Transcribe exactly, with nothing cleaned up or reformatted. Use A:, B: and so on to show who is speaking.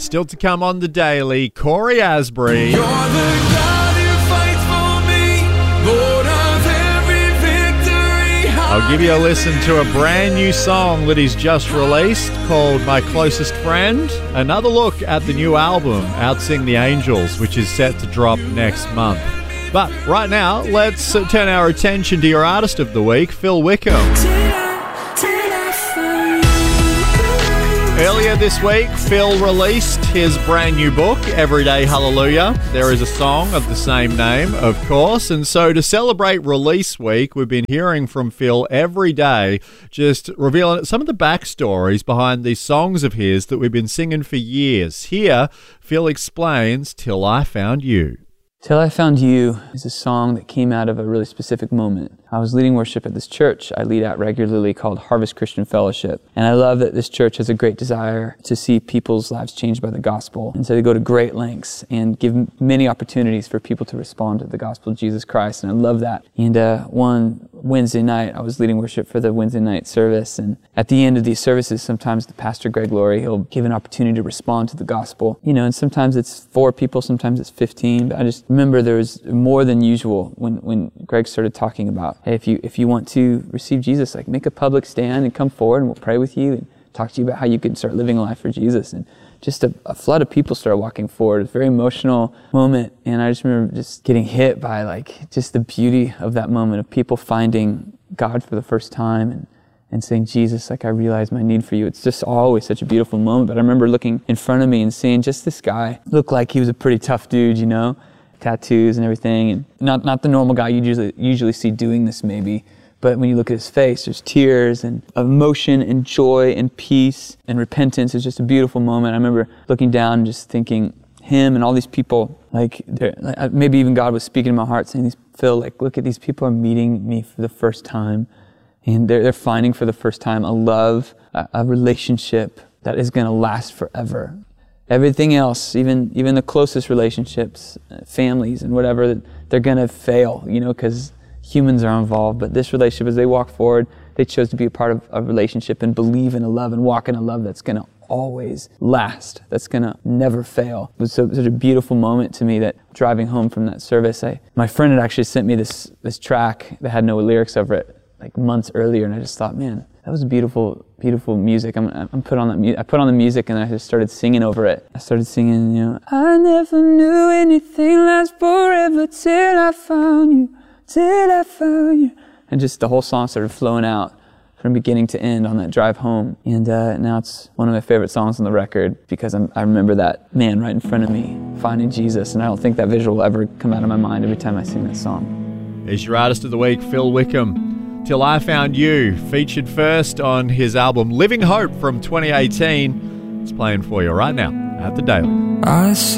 A: Still to come on the Daily, Corey Asbury.
B: You're the God who fights for me, Lord of every victory.
A: I'll give you a listen to a brand new song that he's just released called My Closest Friend. Another look at the new album, Outsing the Angels, which is set to drop next month. But right now, let's turn our attention to your artist of the week, Phil Wickham. Earlier this week, Phil released his brand new book, Everyday Hallelujah. There is a song of the same name, of course. And so to celebrate release week, we've been hearing from Phil every day, just revealing some of the backstories behind these songs of his that we've been singing for years. Here, Phil explains Till I Found You.
C: Till I Found You is a song that came out of a really specific moment. I was leading worship at this church I lead at regularly called Harvest Christian Fellowship. And I love that this church has a great desire to see people's lives changed by the gospel. And so they go to great lengths and give many opportunities for people to respond to the gospel of Jesus Christ. And I love that. And uh, one Wednesday night, I was leading worship for the Wednesday night service. And at the end of these services, sometimes the pastor, Greg Laurie, he'll give an opportunity to respond to the gospel. You know, and sometimes it's four people, sometimes it's fifteen. But I just remember there was more than usual when, when Greg started talking about, hey, if you if you want to receive Jesus, like make a public stand and come forward and we'll pray with you and talk to you about how you can start living a life for Jesus. And just a, a flood of people started walking forward. It was a very emotional moment. And I just remember just getting hit by like just the beauty of that moment of people finding God for the first time and, and saying, Jesus, like I realize my need for you. It's just always such a beautiful moment. But I remember looking in front of me and seeing just this guy look like he was a pretty tough dude, you know, tattoos and everything, and not not the normal guy you usually usually see doing this maybe, but when you look at his face, there's tears and emotion and joy and peace and repentance. It's just a beautiful moment. I remember looking down and just thinking, him and all these people, like, like maybe even God was speaking in my heart saying, "These Phil, like look at these people are meeting me for the first time, and they're they're finding for the first time a love, a, a relationship that is going to last forever." Everything else, even even the closest relationships, families and whatever, they're going to fail, you know, because humans are involved. But this relationship, as they walk forward, they chose to be a part of a relationship and believe in a love and walk in a love that's going to always last, that's going to never fail. It was so, such a beautiful moment to me that driving home from that service, I, my friend had actually sent me this this track that had no lyrics over it like months earlier, and I just thought, man, that was beautiful, beautiful music. I'm, I'm put on that. Mu- I put on the music and I just started singing over it. I started singing, you know, I never knew anything lasts forever till I found you, till I found you. And just the whole song started flowing out from beginning to end on that drive home. And uh, now it's one of my favorite songs on the record because I'm, I remember that man right in front of me finding Jesus, and I don't think that visual will ever come out of my mind every time I sing that song.
A: Here's your artist of the week, Phil Wickham. Till I Found You, featured first on his album Living Hope from twenty eighteen. It's playing for you right now at The Daily.
B: I